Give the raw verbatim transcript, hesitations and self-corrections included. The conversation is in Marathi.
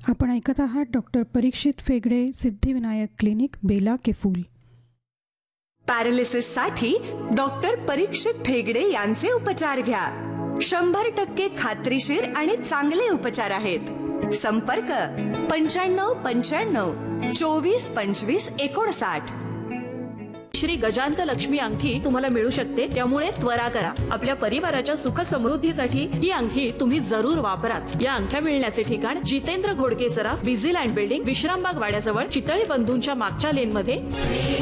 आपण ऐकत आहात डॉक्टर परीक्षित फेगडे सिद्धिविनायक क्लिनिक बेला के फूल. पॅरालिसिस साठी डॉक्टर परीक्षित फेगडे यांचे उपचार घ्या. शंभर टक्के खात्रीशीर आणि चांगले उपचार आहेत. संपर्क पंच्याण्णव पंच्याण्णव चोवीस पंचवीस एकोणसाठ. श्री गजांत लक्ष्मी अंगठी तुम्हाला मिळू शकते, त्यामुळे त्वरा करा. आपल्या परिवाराच्या सुख समृद्धीसाठी ही अंगठी तुम्ही जरूर वापराच. या अंगठ्या मिळण्याचे ठिकाण जितेंद्र घोडके सराफ, विझिलँड बिल्डिंग, विश्रामबाग वाड्याजवळ, चितळी बंधूंच्या मागच्या लेन मध्ये.